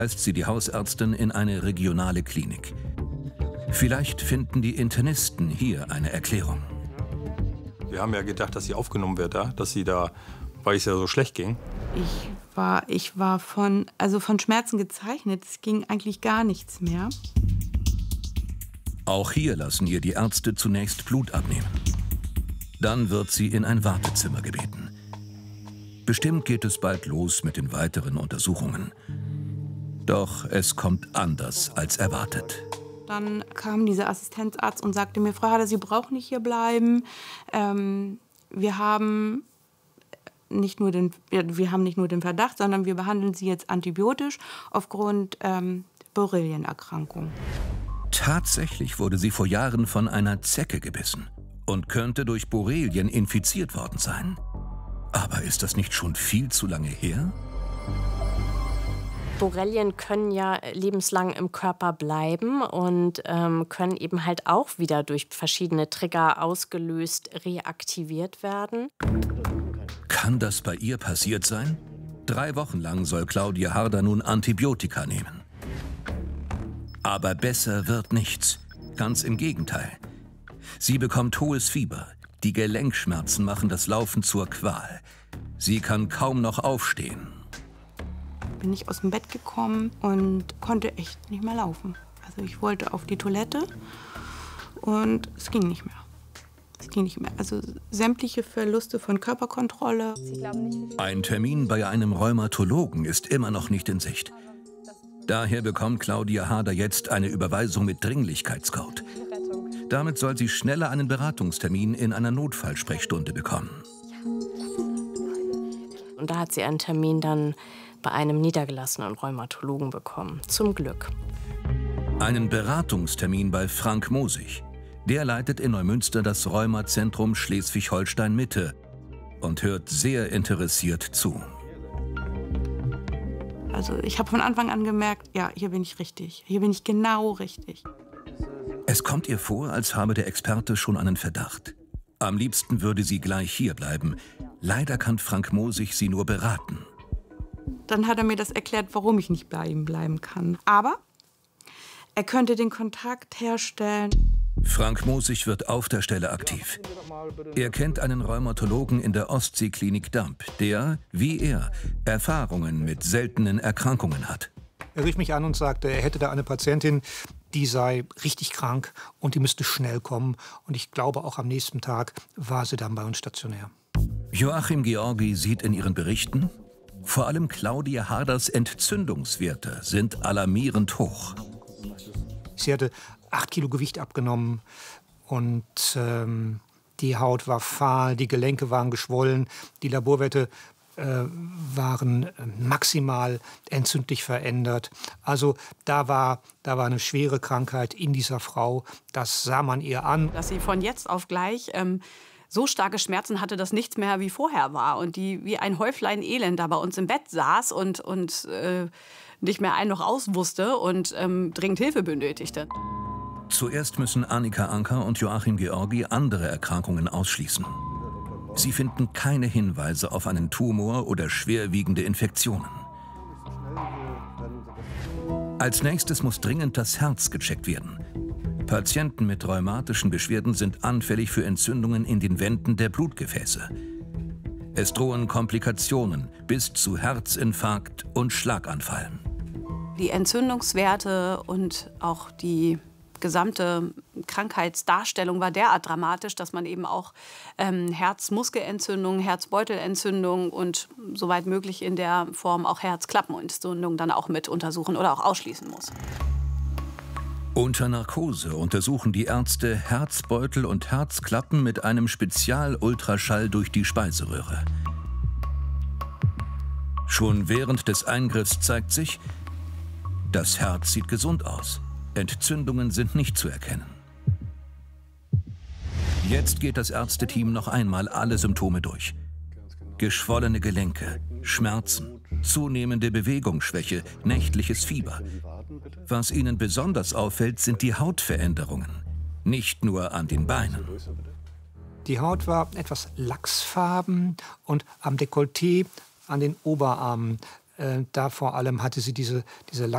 weist sie die Hausärztin in eine regionale Klinik. Vielleicht finden die Internisten hier eine Erklärung. Wir haben ja gedacht, dass sie aufgenommen wird, dass sie da, weil es ja so schlecht ging. Ich war von Schmerzen gezeichnet. Es ging eigentlich gar nichts mehr. Auch hier lassen ihr die Ärzte zunächst Blut abnehmen. Dann wird sie in ein Wartezimmer gebeten. Bestimmt geht es bald los mit den weiteren Untersuchungen. Doch es kommt anders als erwartet. Dann kam dieser Assistenzarzt und sagte mir, Frau Harder, Sie brauchen nicht hier bleiben. Wir haben nicht nur den Verdacht, sondern wir behandeln Sie jetzt antibiotisch aufgrund Borrelienerkrankung. Tatsächlich wurde sie vor Jahren von einer Zecke gebissen und könnte durch Borrelien infiziert worden sein. Aber ist das nicht schon viel zu lange her? Borrelien können ja lebenslang im Körper bleiben und können eben halt auch wieder durch verschiedene Trigger ausgelöst reaktiviert werden. Kann das bei ihr passiert sein? 3 Wochen lang soll Claudia Harder nun Antibiotika nehmen. Aber besser wird nichts. Ganz im Gegenteil. Sie bekommt hohes Fieber. Die Gelenkschmerzen machen das Laufen zur Qual. Sie kann kaum noch aufstehen. Bin ich aus dem Bett gekommen und konnte echt nicht mehr laufen. Also ich wollte auf die Toilette und es ging nicht mehr. Also sämtliche Verluste von Körperkontrolle. Ein Termin bei einem Rheumatologen ist immer noch nicht in Sicht. Daher bekommt Claudia Harder jetzt eine Überweisung mit Dringlichkeitscode. Damit soll sie schneller einen Beratungstermin in einer Notfallsprechstunde bekommen. Und da hat sie einen Termin dann bei einem niedergelassenen Rheumatologen bekommen. Zum Glück. Einen Beratungstermin bei Frank Mosig. Der leitet in Neumünster das Rheumazentrum Schleswig-Holstein-Mitte und hört sehr interessiert zu. Also ich habe von Anfang an gemerkt, ja, hier bin ich richtig. Hier bin ich genau richtig. Es kommt ihr vor, als habe der Experte schon einen Verdacht. Am liebsten würde sie gleich hier bleiben. Leider kann Frank Mosig sie nur beraten. Dann hat er mir das erklärt, warum ich nicht bei ihm bleiben kann. Aber er könnte den Kontakt herstellen. Frank Mosig wird auf der Stelle aktiv. Er kennt einen Rheumatologen in der Ostseeklinik Damp, der, wie er, Erfahrungen mit seltenen Erkrankungen hat. Er rief mich an und sagte, er hätte da eine Patientin, die sei richtig krank und die müsste schnell kommen. Und ich glaube, auch am nächsten Tag war sie dann bei uns stationär. Joachim Georgi sieht in ihren Berichten, vor allem Claudia Harders Entzündungswerte sind alarmierend hoch. Sie hatte 8 Kilo Gewicht abgenommen und die Haut war fahl, die Gelenke waren geschwollen, die Laborwerte waren maximal entzündlich verändert. Also da war eine schwere Krankheit in dieser Frau, das sah man ihr an. Dass sie von jetzt auf gleich so starke Schmerzen hatte, dass nichts mehr wie vorher war und die wie ein Häuflein Elend da bei uns im Bett saß und nicht mehr ein noch aus wusste und dringend Hilfe benötigte. Zuerst müssen Annika Anker und Joachim Georgi andere Erkrankungen ausschließen. Sie finden keine Hinweise auf einen Tumor oder schwerwiegende Infektionen. Als nächstes muss dringend das Herz gecheckt werden. Patienten mit rheumatischen Beschwerden sind anfällig für Entzündungen in den Wänden der Blutgefäße. Es drohen Komplikationen bis zu Herzinfarkt und Schlaganfall. Die Entzündungswerte und auch die gesamte Krankheitsdarstellung war derart dramatisch, dass man eben auch Herzmuskelentzündung, Herzbeutelentzündung und soweit möglich in der Form auch Herzklappenentzündung dann auch mit untersuchen oder auch ausschließen muss. Unter Narkose untersuchen die Ärzte Herzbeutel und Herzklappen mit einem Spezialultraschall durch die Speiseröhre. Schon während des Eingriffs zeigt sich, das Herz sieht gesund aus. Entzündungen sind nicht zu erkennen. Jetzt geht das Ärzteteam noch einmal alle Symptome durch. Geschwollene Gelenke, Schmerzen, zunehmende Bewegungsschwäche, nächtliches Fieber. Was ihnen besonders auffällt, sind die Hautveränderungen. Nicht nur an den Beinen. Die Haut war etwas lachsfarben und am Dekolleté, an den Oberarmen, da vor allem hatte sie diese